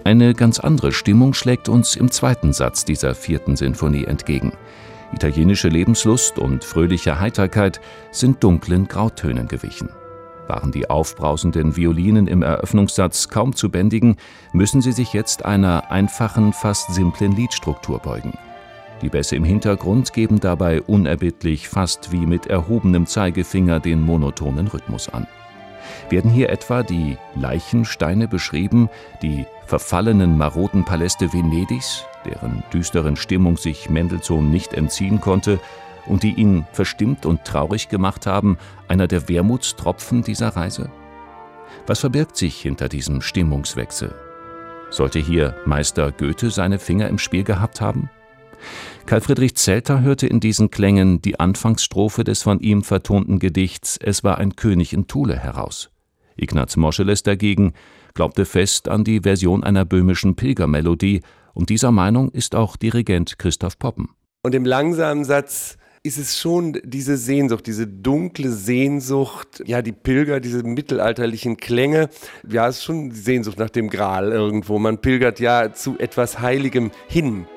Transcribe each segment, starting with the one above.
Eine ganz andere Stimmung schlägt uns im zweiten Satz dieser 4. Sinfonie entgegen. Italienische Lebenslust und fröhliche Heiterkeit sind dunklen Grautönen gewichen. Waren die aufbrausenden Violinen im Eröffnungssatz kaum zu bändigen, müssen sie sich jetzt einer einfachen, fast simplen Liedstruktur beugen. Die Bässe im Hintergrund geben dabei unerbittlich, fast wie mit erhobenem Zeigefinger, den monotonen Rhythmus an. Werden hier etwa die Leichensteine beschrieben, die verfallenen maroden Paläste Venedigs, deren düsteren Stimmung sich Mendelssohn nicht entziehen konnte und die ihn verstimmt und traurig gemacht haben, einer der Wermutstropfen dieser Reise? Was verbirgt sich hinter diesem Stimmungswechsel? Sollte hier Meister Goethe seine Finger im Spiel gehabt haben? Carl Friedrich Zelter hörte in diesen Klängen die Anfangsstrophe des von ihm vertonten Gedichts »Es war ein König in Thule« heraus. Ignaz Moscheles dagegen glaubte fest an die Version einer böhmischen Pilgermelodie, und dieser Meinung ist auch Dirigent Christoph Poppen. Und im langsamen Satz ist es schon diese Sehnsucht, diese dunkle Sehnsucht, ja, die Pilger, diese mittelalterlichen Klänge, ja, es ist schon die Sehnsucht nach dem Gral irgendwo. Man pilgert ja zu etwas Heiligem hin.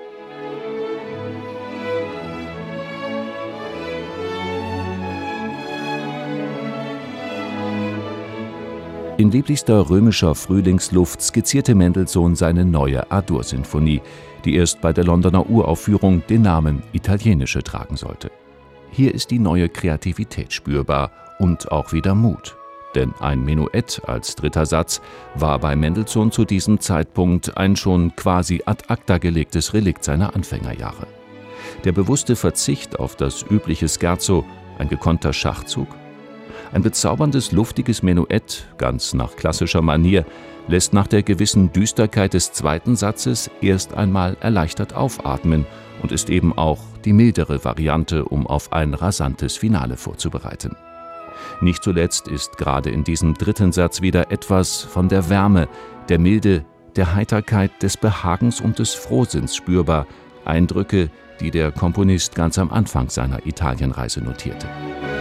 In lieblichster römischer Frühlingsluft skizzierte Mendelssohn seine neue A-Dur-Sinfonie, die erst bei der Londoner Uraufführung den Namen Italienische tragen sollte. Hier ist die neue Kreativität spürbar und auch wieder Mut. Denn ein Menuett als dritter Satz war bei Mendelssohn zu diesem Zeitpunkt ein schon quasi ad acta gelegtes Relikt seiner Anfängerjahre. Der bewusste Verzicht auf das übliche Scherzo, ein gekonnter Schachzug? Ein bezauberndes, luftiges Menuett, ganz nach klassischer Manier, lässt nach der gewissen Düsterkeit des zweiten Satzes erst einmal erleichtert aufatmen und ist eben auch die mildere Variante, um auf ein rasantes Finale vorzubereiten. Nicht zuletzt ist gerade in diesem dritten Satz wieder etwas von der Wärme, der Milde, der Heiterkeit, des Behagens und des Frohsinns spürbar, Eindrücke, die der Komponist ganz am Anfang seiner Italienreise notierte.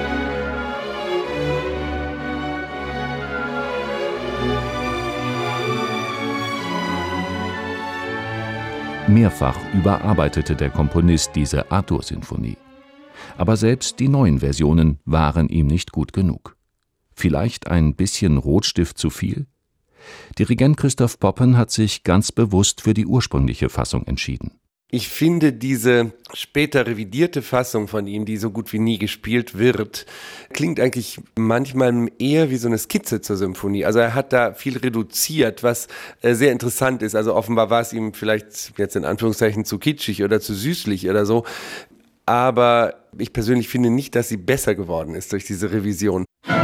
Mehrfach überarbeitete der Komponist diese A-Dur-Sinfonie. Aber selbst die neuen Versionen waren ihm nicht gut genug. Vielleicht ein bisschen Rotstift zu viel? Dirigent Christoph Poppen hat sich ganz bewusst für die ursprüngliche Fassung entschieden. Ich finde diese später revidierte Fassung von ihm, die so gut wie nie gespielt wird, klingt eigentlich manchmal eher wie so eine Skizze zur Symphonie. Also er hat da viel reduziert, was sehr interessant ist. Also offenbar war es ihm vielleicht jetzt in Anführungszeichen zu kitschig oder zu süßlich oder so. Aber ich persönlich finde nicht, dass sie besser geworden ist durch diese Revision.